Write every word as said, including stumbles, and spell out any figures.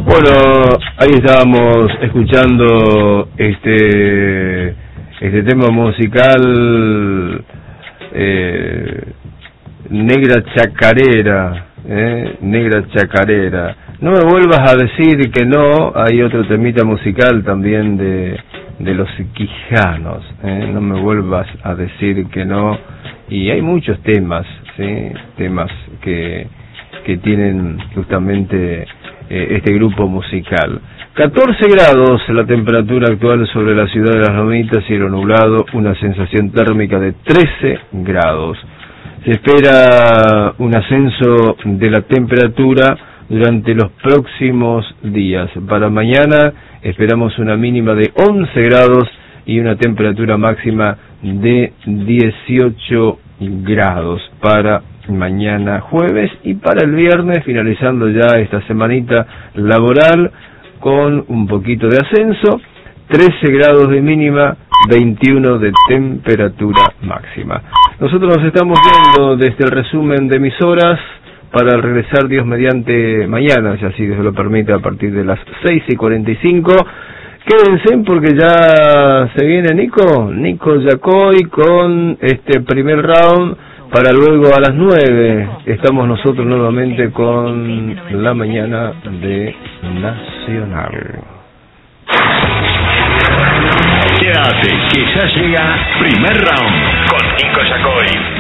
Bueno, ahí estábamos escuchando este este tema musical, eh, Negra Chacarera, eh, Negra Chacarera. No me vuelvas a decir que no. Hay otro temita musical también de de los quijanos, eh, no me vuelvas a decir que no. Y hay muchos temas, ¿sí? Temas que que tienen justamente eh, este grupo musical. catorce grados la temperatura actual sobre la ciudad de Las Lomitas, cielo nublado, una sensación térmica de trece grados. Se espera un ascenso de la temperatura durante los próximos días. Para mañana esperamos una mínima de once grados y una temperatura máxima de dieciocho grados para mañana jueves, y para el viernes, finalizando ya esta semanita laboral con un poquito de ascenso, trece grados de mínima, veintiuno de temperatura máxima. Nosotros nos estamos viendo desde el resumen de emisoras para regresar, Dios mediante, mañana, si así Dios lo permite, a partir de las seis y cuarenta y cinco. Quédense porque ya se viene Nico, Nico Yacoy con este primer round, para luego a las nueve estamos nosotros nuevamente con la mañana de Nacional. Quédate, que ya llega primer round con Nico Yacoy.